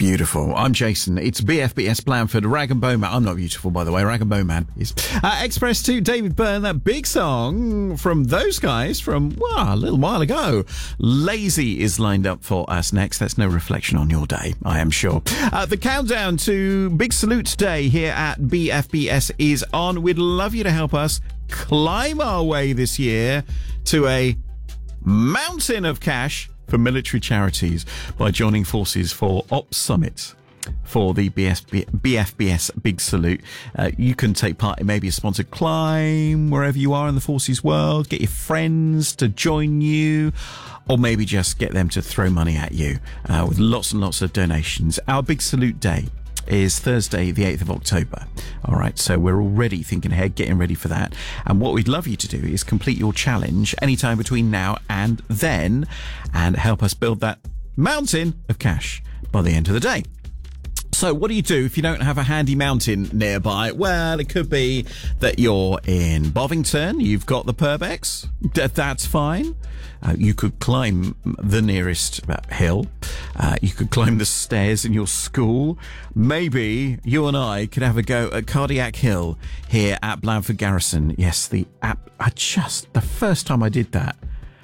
Beautiful. I'm Jason. It's BFBS Blandford, Rag and Bone Man. I'm not beautiful, by the way. Rag and Bone Man is. Express to David Byrne, that big song from those guys from, a little while ago. Lazy is lined up for us next. That's no reflection on your day, I am sure. The countdown to Big Salute Day here at BFBS is on. We'd love you to help us climb our way this year to a mountain of cash for military charities by joining forces for Ops Summit for the BFBS Big Salute. You can take part in maybe a sponsored climb wherever you are in the forces world, get your friends to join you, or maybe just get them to throw money at you with lots and lots of donations. Our Big Salute Day is Thursday, the 8th of October. All right, so we're already thinking ahead, getting ready for that. And what we'd love you to do is complete your challenge anytime between now and then and help us build that mountain of cash by the end of the day. So what do you do if you don't have a handy mountain nearby? Well, it could be that you're in Bovington, you've got the Purbex, that's fine. You could climb the nearest hill. You could climb the stairs in your school. Maybe you and I could have a go at Cardiac Hill here at Blandford Garrison. Yes, the first time I did that.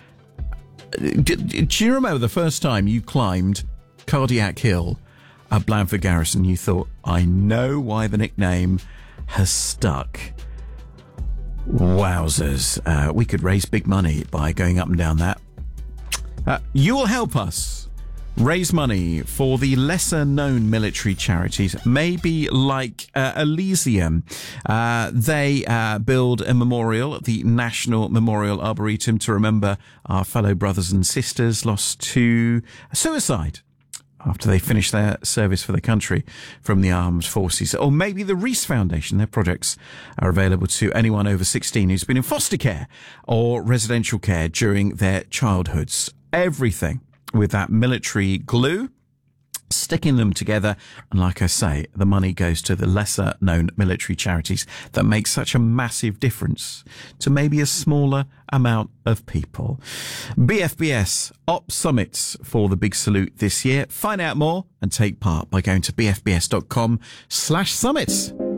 Do you remember the first time you climbed Cardiac Hill at Blandford Garrison? You thought, I know why the nickname has stuck. Wowzers. We could raise big money by going up and down that. You will help us raise money for the lesser-known military charities, maybe like Elysium. They build a memorial at the National Memorial Arboretum to remember our fellow brothers and sisters lost to suicide after they finish their service for the country from the armed forces. Or maybe the Reese Foundation. Their projects are available to anyone over 16 who's been in foster care or residential care during their childhoods. Everything with that military glue, sticking them together. And like I say, the money goes to the lesser known military charities that make such a massive difference to maybe a smaller amount of people. BFBS Ops Summits for the Big Salute this year. Find out more and take part by going to bfbs.com/summits.